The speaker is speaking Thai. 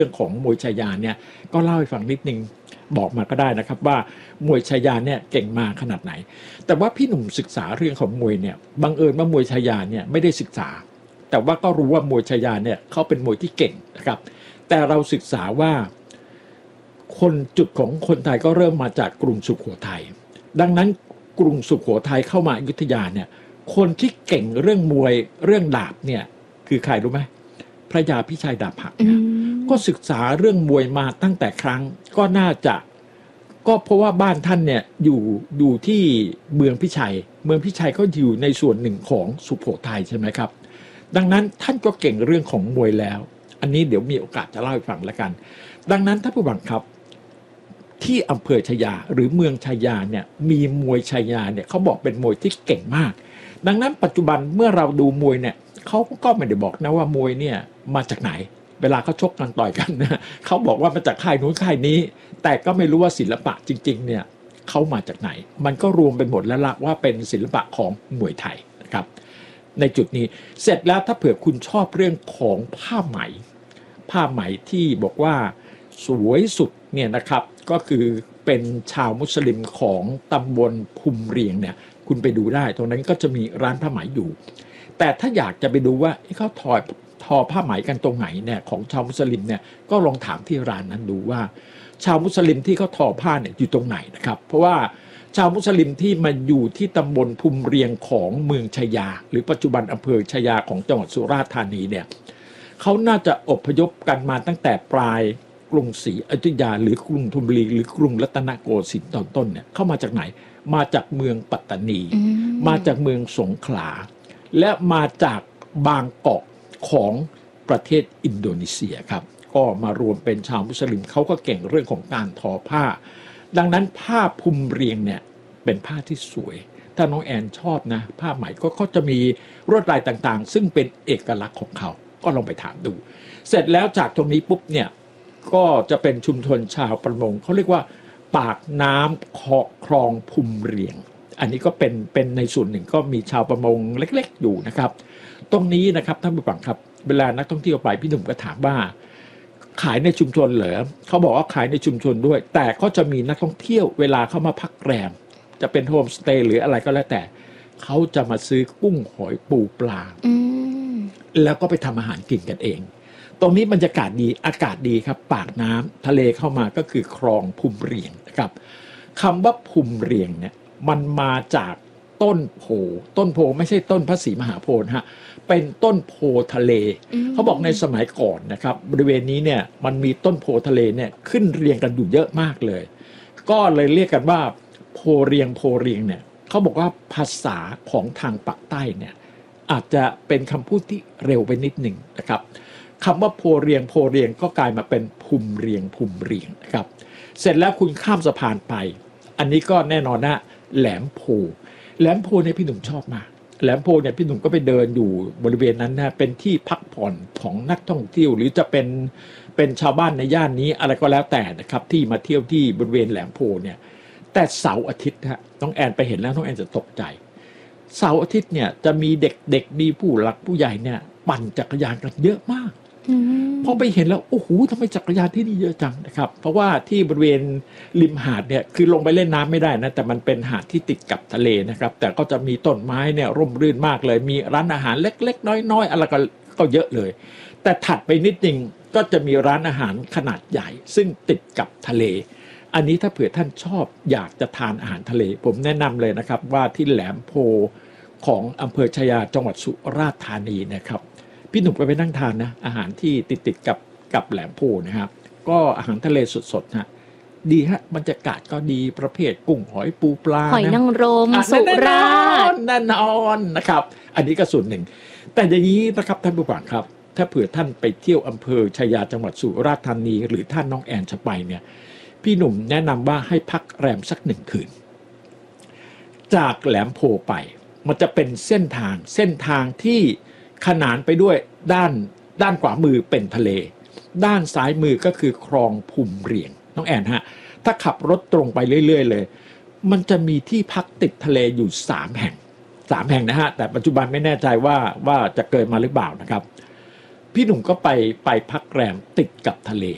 รื่องของมวยชายาเนี่ยก็เล่าให้ฟังนิดนึงบอกมาก็ได้นะครับว่ามวยชายาเนี่ยเก่งมาขนาดไหนแต่ว่าพี่หนุ่มศึกษาเรื่องของมวยเนี่ยบังเอิญว่ามวยชายาเนี่ยไม่ได้ศึกษาแต่ว่าก็รู้ว่ามวยชายาเนี่ยเขาเป็นมวยที่เก่งนะครับแต่เราศึกษาว่าคนจุดของคนไทยก็เริ่มมาจากกรุงสุโขทัยดังนั้นกรุงสุโขทัยเข้ามาอยุธยาเนี่ยคนที่เก่งเรื่องมวยเรื่องดาบเนี่ยคือใครรู้ไหมพระยาพิชัยดาบหักเนี่ยก็ศึกษาเรื่องมวยมาตั้งแต่ครั้งก็น่าจะก็เพราะว่าบ้านท่านเนี่ยอยู่ที่เมืองพิชัยก็อยู่ในส่วนหนึ่งของสุโขทัยใช่ไหมครับดังนั้นท่านก็เก่งเรื่องของมวยแล้วอันนี้เดี๋ยวมีโอกาสจะเล่าให้ฟังแล้วกันดังนั้นท่านผู้ฟังครับที่อำเภอชายาหรือเมืองชายาเนี่ยมีมวยชายาเนี่ยเขาบอกเป็นมวยที่เก่งมากดังนั้นปัจจุบันเมื่อเราดูมวยเนี่ยเขาก็ไม่ได้บอกนะว่ามวยเนี่ยมาจากไหนเวลาเขาชกกันต่อยกันนะเขาบอกว่ามาจากค่ายนู้นค่ายนี้แต่ก็ไม่รู้ว่าศิลปะจริงๆเนี่ยเขามาจากไหนมันก็รวมไปหมดแล้วละว่าเป็นศิลปะของมวยไทยนะครับในจุดนี้เสร็จแล้วถ้าเผื่อคุณชอบเรื่องของผ้าไหมที่บอกว่าสวยสุดเนี่ยนะครับก็คือเป็นชาวมุสลิมของตำบลภูมิเรียงเนี่ยคุณไปดูได้ตรงนั้นก็จะมีร้านผ้าไหมอยู่แต่ถ้าอยากจะไปดูว่าเขาทอผ้าไหมกันตรงไหนเนี่ยของชาวมุสลิมเนี่ยก็ลองถามที่ร้านนั้นดูว่าชาวมุสลิมที่เขาทอผ้าเนี่ยอยู่ตรงไหนนะครับเพราะว่าชาวมุสลิมที่มาอยู่ที่ตำบลภูมิเรียงของเมืองชายาหรือปัจจุบันอำเภอชายาของจังหวัดสุราษฎร์ธานีเนี่ยเขาน่าจะอพยพกันมาตั้งแต่ปลายกรุงศรีอยุธยาหรือกรุงธนบุรีหรือกรุงรัตนโกสินทร์ตอนต้นเนี่ยเข้ามาจากไหนมาจากเมืองปัตตานีมาจากเมืองสงขลาและมาจากบางเกาะของประเทศอินโดนีเซียครับก็มารวมเป็นชาวมุสลิมเขาก็เก่งเรื่องของการทอผ้าดังนั้นผ้าภูมิเรียงเนี่ยเป็นผ้าที่สวยถ้าน้องแอนชอบนะผ้าไหมก็เขาจะมีลวดลายต่างๆซึ่งเป็นเอกลักษณ์ของเขาก็ลองไปถามดูเสร็จแล้วจากตรงนี้ปุ๊บเนี่ยก็จะเป็นชุมชนชาวประมงเขาเรียกว่าปากน้ำคลองภูมิเรียงอันนี้ก็เป็นในส่วนหนึ่งก็มีชาวประมงเล็กๆอยู่นะครับตรงนี้นะครับท่านผู้ฟังครับเวลานักท่องเที่ยวไปพี่หนุ่มก็ถามว่าขายในชุมชนเหรอเขาบอกว่าขายในชุมชนด้วยแต่ก็จะมีนักท่องเที่ยวเวลาเข้ามาพักแรมจะเป็นโฮมสเตย์หรืออะไรก็แล้วแต่เขาจะมาซื้อกุ้งหอยปูปลาแล้วก็ไปทำอาหารกินกันเองตรงนี้บรรยากาศดีอากาศดีครับปากน้ำทะเลเข้ามาก็คือคลองภูมิเรียงนะครับคำว่าภูมิเรียงเนี่ยมันมาจากต้นโพไม่ใช่ต้นพระศรีมหาโพธิ์ฮะเป็นต้นโพทะเลเขาบอกในสมัยก่อนนะครับบริเวณนี้เนี่ยมันมีต้นโพทะเลเนี่ยขึ้นเรียงกันอยู่เยอะมากเลยก็เลยเรียกกันว่าโพเรียงเนี่ยเขาบอกว่าภาษาของทางปากใต้เนี่ยอาจจะเป็นคำพูดที่เร็วไปนิดหนึ่งนะครับคำว่าโพเรียงก็กลายมาเป็นภูมิเรียงนะครับเสร็จแล้วคุณข้ามสะพานไปอันนี้ก็แน่นอนนะแหลมโพเนี่ยพี่หนุ่มชอบมากแหลมโพเนี่ยพี่หนุ่มก็ไปเดินอยู่บริเวณนั้นนะเป็นที่พักผ่อนของนักท่องเที่ยวหรือจะเป็นชาวบ้านในย่านนี้อะไรก็แล้วแต่นะครับที่มาเที่ยวที่บริเวณแหลมโพเนี่ยแต่เสาร์อาทิตย์ฮะน้องแอนไปเห็นแล้วน้องแอนจะตกใจเสาร์อาทิตย์เนี่ยจะมีเด็กมีผู้หลักผู้ใหญ่เนี่ยปั่นจักรยานกันเยอะมากพอไปเห็นแล้วโอ้โหทำไมจักรยานที่นี่เยอะจังนะครับเพราะว่าที่บริเวณริมหาดเนี่ยคือลงไปเล่นน้ำไม่ได้นะแต่มันเป็นหาดที่ติดกับทะเลนะครับแต่ก็จะมีต้นไม้เนี่ยร่มรื่นมากเลยมีร้านอาหารเล็กๆน้อยๆอะไรก็เยอะเลยแต่ถัดไปนิดนึงก็จะมีร้านอาหารขนาดใหญ่ซึ่งติดกับทะเลอันนี้ถ้าเผื่อท่านชอบอยากจะทานอาหารทะเลผมแนะนำเลยนะครับว่าที่แหลมโพของอำเภอชายาจังหวัดสุราษฎร์ธานีนะครับพี่หนุ่มก็ไปนั่งทานนะอาหารที่ติดกับแหลมโพนะครับก็อาหารทะเลสดๆนะดีฮะบรรยากาศก็ดีประเภทกุ้งหอยปูปลาหอยนางรมสุราษฎร์แน่นอนนะครับอันนี้ก็ส่วนหนึ่งแต่อย่างนี้นะครับท่านผู้ฟังครับถ้าเผื่อท่านไปเที่ยวอำเภอชายาจังหวัดสุราษฎร์ธานีหรือท่านน้องแอนจะไปเนี่ยพี่หนุ่มแนะนำว่าให้พักแรมสัก1 คืนจากแหลมโพไปมันจะเป็นเส้นทางที่ขนานไปด้วยด้านขวามือเป็นทะเลด้านซ้ายมือก็คือคลองภูมิเรียงน้องแอนฮะถ้าขับรถตรงไปเรื่อยๆเลยมันจะมีที่พักติดทะเลอยู่3 แห่งนะฮะแต่ปัจจุบันไม่แน่ใจว่าจะเกิดมาหรือเปล่านะครับพี่หนุ่มก็ไปพักแรมติดกับทะเล